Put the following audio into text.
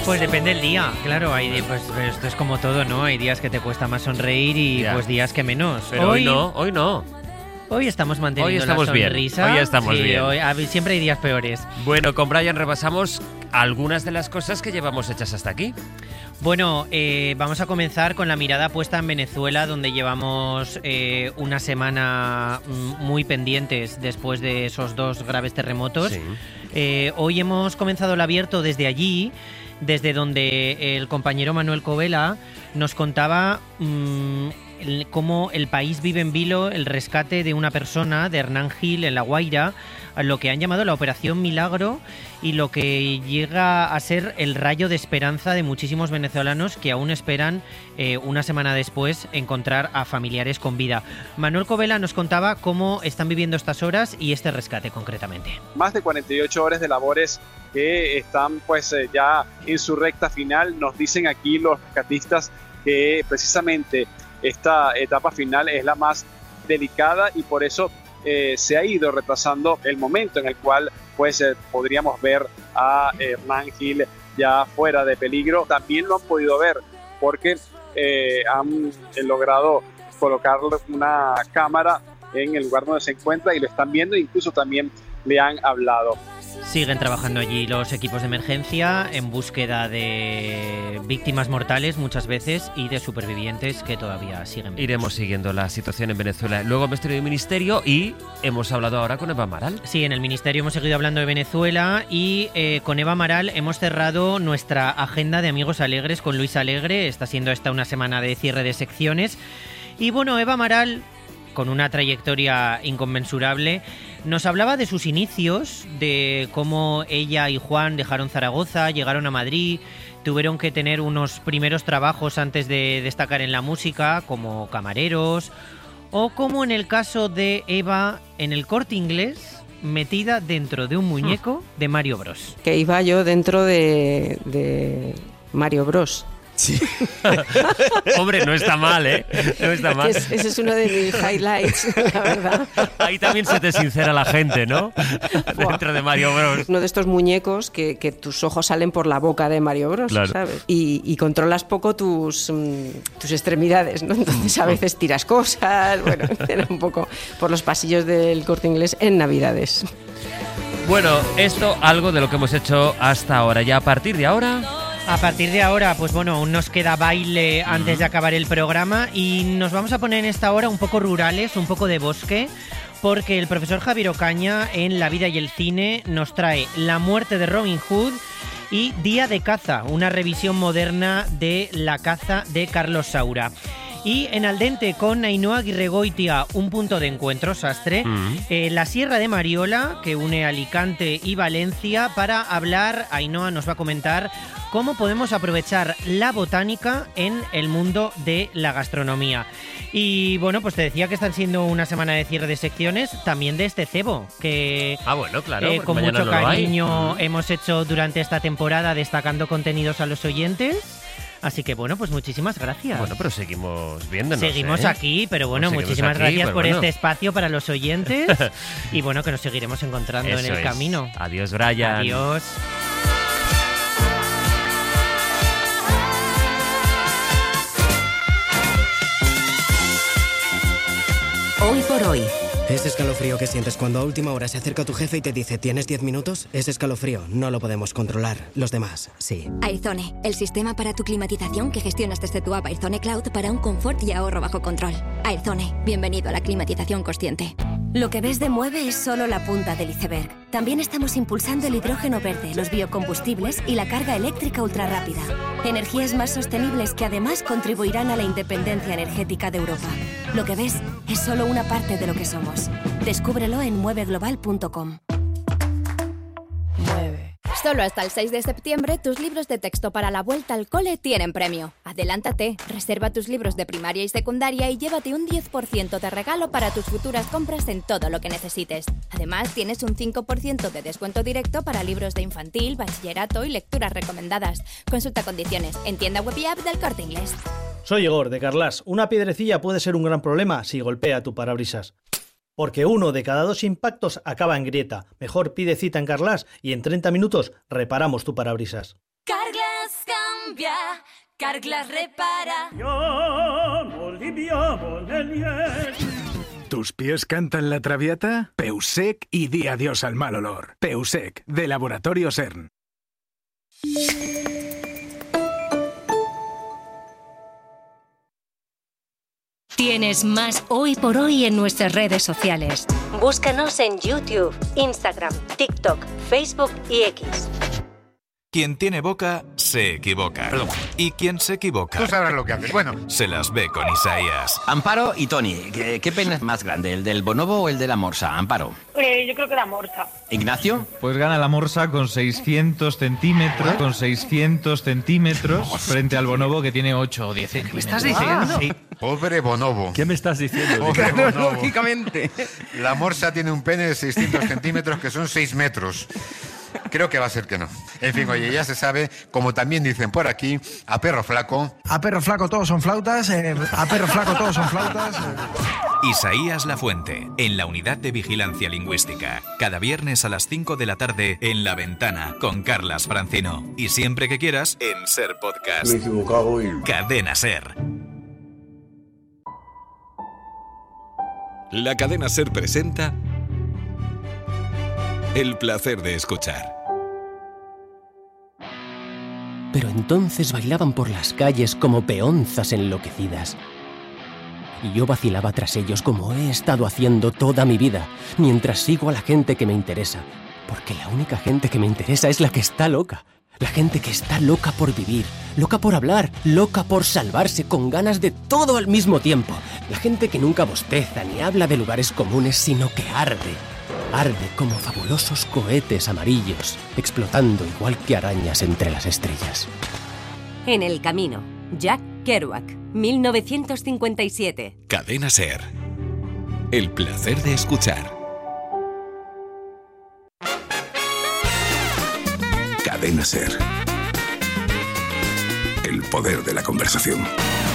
Pues depende del día, claro, pues esto es como todo, ¿no? Hay días que te cuesta más sonreír y pues días que menos. Pero hoy no. Hoy estamos manteniendo Hoy estamos la bien. sonrisa. Hoy estamos bien. Siempre hay días peores. Bueno, con Brian repasamos algunas de las cosas que llevamos hechas hasta aquí. Bueno, vamos a comenzar con la mirada puesta en Venezuela, donde llevamos una semana muy pendientes después de esos 2 graves terremotos. Sí. Hoy hemos comenzado el abierto desde allí, desde donde el compañero Manuel Covela nos contaba cómo el país vive en vilo el rescate de una persona, de Hernán Gil, en La Guaira, a lo que han llamado la Operación Milagro, y lo que llega a ser el rayo de esperanza de muchísimos venezolanos que aún esperan, una semana después, encontrar a familiares con vida. Manuel Covela nos contaba cómo están viviendo estas horas y este rescate concretamente. Más de 48 horas de labores que están pues ya en su recta final. Nos dicen aquí los rescatistas que precisamente esta etapa final es la más delicada y por eso se ha ido retrasando el momento en el cual pues podríamos ver a Hernán Gil ya fuera de peligro. También lo han podido ver porque han logrado colocarle una cámara en el lugar donde se encuentra y lo están viendo, incluso también le han hablado. Siguen trabajando allí los equipos de emergencia en búsqueda de víctimas mortales muchas veces y de supervivientes que todavía siguen vivos. Iremos siguiendo la situación en Venezuela. Luego hemos tenido el ministerio y hemos hablado ahora con Eva Amaral. Sí, en el ministerio hemos seguido hablando de Venezuela y con Eva Amaral hemos cerrado nuestra agenda de Amigos Alegres con Luis Alegre. Está siendo esta una semana de cierre de secciones. Y bueno, Eva Amaral, con una trayectoria inconmensurable, nos hablaba de sus inicios, de cómo ella y Juan dejaron Zaragoza, llegaron a Madrid, tuvieron que tener unos primeros trabajos antes de destacar en la música, como camareros, o como en el caso de Eva en el Corte Inglés, metida dentro de un muñeco de Mario Bros. Que iba yo dentro de Mario Bros. Sí. Hombre, no está mal, ¿eh? No está mal. Ese es uno de mis highlights, la verdad. Ahí también se te sincera la gente, ¿no? Dentro de Mario Bros. Uno de estos muñecos que tus ojos salen por la boca de Mario Bros, claro. ¿Sabes? Y controlas poco tus extremidades, ¿no? Entonces a veces tiras cosas, bueno, era un poco por los pasillos del Corte Inglés en Navidades. Bueno, esto algo de lo que hemos hecho hasta ahora. Ya a partir de ahora, pues bueno, aún nos queda baile antes de acabar el programa y nos vamos a poner en esta hora un poco rurales, un poco de bosque, porque el profesor Javier Ocaña en La vida y el cine nos trae La muerte de Robin Hood y Día de caza, una revisión moderna de la caza de Carlos Saura. Y en Al dente con Ainhoa Aguirregoitia, un punto de encuentro, Sastre, la Sierra de Mariola, que une Alicante y Valencia, para hablar, Ainhoa nos va a comentar cómo podemos aprovechar la botánica en el mundo de la gastronomía. Y bueno, pues te decía que están siendo una semana de cierre de secciones, también de este cebo, que bueno, claro, con mucho cariño hemos hecho durante esta temporada, destacando contenidos a los oyentes. Así que bueno, pues muchísimas gracias. Bueno, pero seguimos viéndonos. Seguimos aquí, pero bueno, muchísimas gracias por este espacio para los oyentes. Y bueno, que nos seguiremos encontrando en el camino. Adiós, Brian. Adiós. Hoy por hoy. Ese escalofrío que sientes cuando a última hora se acerca tu jefe y te dice ¿tienes 10 minutos? Ese escalofrío no lo podemos controlar. Los demás, sí. Airzone, el sistema para tu climatización que gestionas desde tu app Airzone Cloud para un confort y ahorro bajo control. Airzone, bienvenido a la climatización consciente. Lo que ves de Mueve es solo la punta del iceberg. También estamos impulsando el hidrógeno verde, los biocombustibles y la carga eléctrica ultrarrápida. Energías más sostenibles que además contribuirán a la independencia energética de Europa. Lo que ves es solo una parte de lo que somos. Descúbrelo en mueveglobal.com. Solo hasta el 6 de septiembre, tus libros de texto para la vuelta al cole tienen premio. Adelántate, reserva tus libros de primaria y secundaria y llévate un 10% de regalo para tus futuras compras en todo lo que necesites. Además, tienes un 5% de descuento directo para libros de infantil, bachillerato y lecturas recomendadas. Consulta condiciones en tienda web y app del Corte Inglés. Soy Igor, de Carlas. Una piedrecilla puede ser un gran problema si golpea tu parabrisas. Porque 1 de cada 2 impactos acaba en grieta. Mejor pide cita en Carlas y en 30 minutos reparamos tu parabrisas. Carglass limpia, Carglass repara. ¿Tus pies cantan la traviata? Peusec y di adiós al mal olor. Peusec, de Laboratorio CERN. Tienes más Hoy por Hoy en nuestras redes sociales. Búscanos en YouTube, Instagram, TikTok, Facebook y X. Quien tiene boca, se equivoca. Perdón. Y quien se equivoca... Tú sabrás lo que haces. Bueno. Se las ve con Isaías. Amparo y Tony, ¿qué pene es más grande, el del bonobo o el de la morsa? Amparo. Yo creo que la morsa. ¿Ignacio? Pues gana la morsa con 600 centímetros, frente al bonobo que tiene 8 o 10 centímetros. ¿Me estás diciendo? Sí. Pobre bonobo. ¿Qué me estás diciendo? Pobre bonobo. Lógicamente. La morsa tiene un pene de 600 centímetros que son 6 metros. Creo que va a ser que no. En fin, oye, ya se sabe, como también dicen por aquí, a perro flaco... A perro flaco todos son flautas, a perro flaco todos son flautas... Isaías Lafuente, en la Unidad de Vigilancia Lingüística. Cada viernes a las 5 de la tarde en La Ventana, con Carlas Francino. Y siempre que quieras, en Ser Podcast. Me he equivocado y... Cadena Ser. La Cadena Ser presenta... El placer de escuchar. Pero entonces bailaban por las calles como peonzas enloquecidas. Y yo vacilaba tras ellos como he estado haciendo toda mi vida, mientras sigo a la gente que me interesa. Porque la única gente que me interesa es la que está loca. La gente que está loca por vivir, loca por hablar, loca por salvarse, con ganas de todo al mismo tiempo. La gente que nunca bosteza ni habla de lugares comunes, sino que arde. Arde como fabulosos cohetes amarillos, explotando igual que arañas entre las estrellas. En el camino, Jack Kerouac, 1957. Cadena Ser. El placer de escuchar. Cadena Ser. El poder de la conversación.